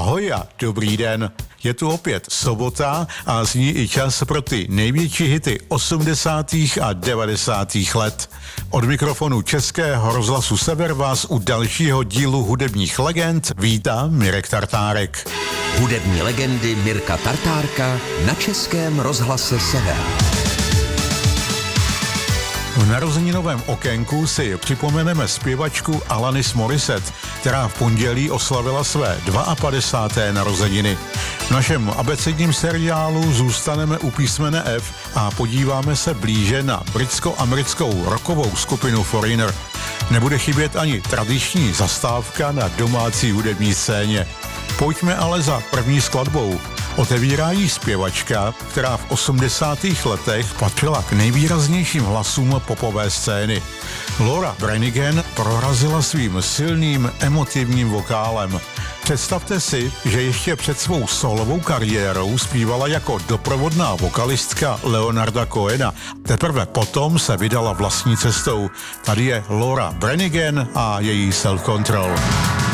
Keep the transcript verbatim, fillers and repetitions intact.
Ahoj a dobrý den. Je tu opět sobota a z ní i čas pro ty největší hity osmdesátých a devadesátých let. Od mikrofonu Českého rozhlasu Sever vás u dalšího dílu hudebních legend vítá Mirek Tartárek. Hudební legendy Mirka Tartárka na Českém rozhlase Sever. V narozeninovém okénku si připomeneme zpěvačku Alanis Morissette, která v pondělí oslavila své padesáté druhé narozeniny. V našem abecedním seriálu zůstaneme u písmene F a podíváme se blíže na britsko-americkou rockovou skupinu Foreigner. Nebude chybět ani tradiční zastávka na domácí hudební scéně. Pojďme ale za první skladbou. Otevírá jí zpěvačka, která v osmdesátých letech patřila k nejvýraznějším hlasům popové scény. Laura Branigan prorazila svým silným emotivním vokálem. Představte si, že ještě před svou solovou kariérou zpívala jako doprovodná vokalistka Leonarda Cohena. Teprve potom se vydala vlastní cestou. Tady je Laura Branigan a její Self Control.